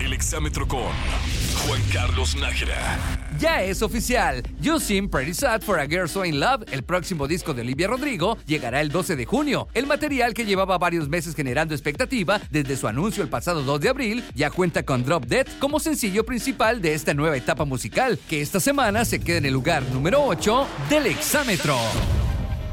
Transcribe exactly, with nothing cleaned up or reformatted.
El Exámetro con Juan Carlos Nájera. Ya es oficial, You Seem Pretty Sad for a Girl So In Love, el próximo disco de Olivia Rodrigo, llegará el doce de junio. El material, que llevaba varios meses generando expectativa desde su anuncio el pasado dos de abril, ya cuenta con Drop Dead como sencillo principal de esta nueva etapa musical, que esta semana se queda en el lugar número ocho del Exámetro.